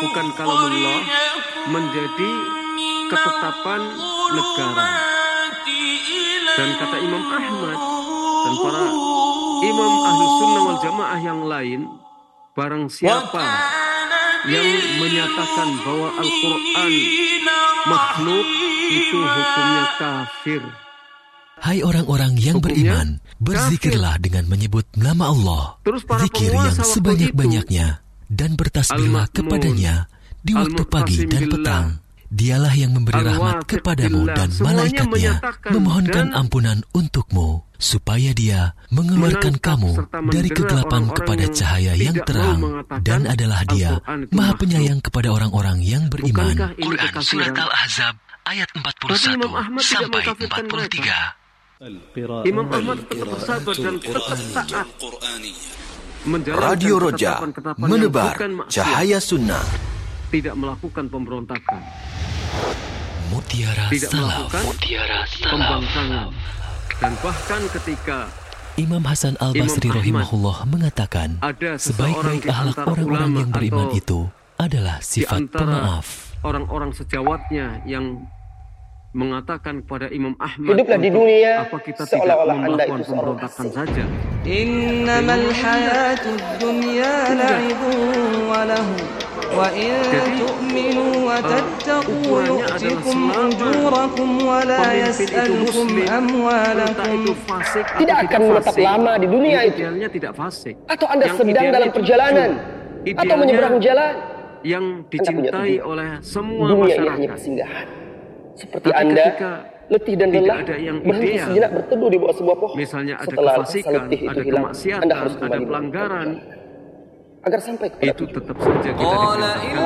bukan kalamullah menjadi ketetapan negara. Dan kata Imam Ahmad dan para imam Ahlus Sunnah wal Jamaah yang lain, barang siapa yang menyatakan bahwa Al-Quran makhluk, itu hukumnya kafir. Hai orang-orang yang beriman, berzikirlah dengan menyebut nama Allah, zikir yang sebanyak-banyaknya, dan bertasbihlah kepadanya di waktu pagi dan petang. Dialah yang memberi rahmat kepadamu dan malaikatnya memohonkan ampunan untukmu, supaya dia mengeluarkan kamu dari kegelapan kepada cahaya yang terang, dan adalah dia Maha Penyayang kepada orang-orang yang beriman. Quran Surat Al-Ahzab ayat 41 sampai 43. Imam Ahmad tetap bersabar dan tetap taat menjalankan Radio Roja menebar cahaya sunnah, tidak melakukan pemberontakan, Mutiara tidak Salaf, melakukan pembangkangan. Dan bahkan ketika Imam Hasan Al-Basri rahimahullah mengatakan, ada sebaik-baik akhlak orang-orang yang beriman itu adalah di sifat antara pemaaf. orang-orang sejawatnya yang mengatakan kepada Imam Ahmad, hiduplah di dunia apa kita tidak seolah-olah Anda melakukan itu seorang pemberontakan asing. saja? Innamal hayatud dunya la'ibun wa lahu wa in tu'minu wa tattaqu yu'tikum ujurakum wa la yas'alukum amwalakum. Tidak akan menetap lama di dunia itu. Idealnya tidak fasik. Atau Anda Yang sedang idealnya dalam jujur. perjalanan atau Idealnya menyeberang jalan. yang dicintai oleh semua Dunia ini hanya masyarakat. persinggahan. Seperti Tapi Anda ketika letih dan tidak lelah, ada yang berhenti ideal, sejenak berteduh di bawah sebuah pohon. misalnya ada Setelah rasa kefasikan, letih itu ada hilang, kemaksiatan, Anda harus ada kembali pelanggaran, agar sampai kepada itu tetap saja kita diperintahkan